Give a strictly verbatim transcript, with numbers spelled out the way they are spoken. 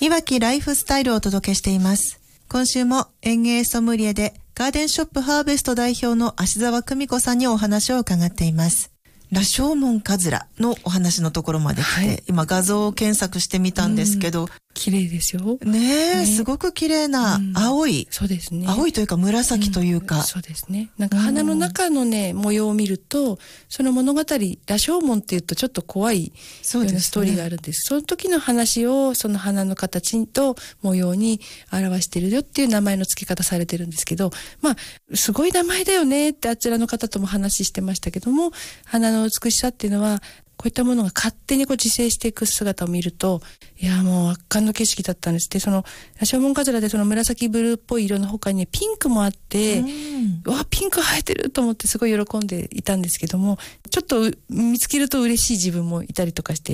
いわきライフスタイルをお届けしています。今週も園芸ソムリエでガーデンショップハーベスト代表の芦沢久美子さんにお話を伺っています。羅生門カズラのお話のところまで来て、はい、今画像を検索してみたんですけど、 綺麗ですよねえ、ね、すごく綺麗な青い、 うん、そうですね、 青いというか紫というか、 うん、そうですね、なんか花の中のね、うん、模様を見るとその物語、羅生門っていうとちょっと怖いようなストーリーがあるんです。その時の話をその花の形と模様に表してるよっていう名前の付け方されてるんですけど、まあすごい名前だよねってあちらの方とも話してましたけども、花の美しさっていうのはこういったものが勝手にこう自生していく姿を見ると、いやもう圧巻の景色だったんです。で、その羅生門カズラでその紫ブルーっぽい色の他にピンクもあって、うわピンク生えてると思ってすごい喜んでいたんですけども、ちょっと見つけると嬉しい自分もいたりとかして、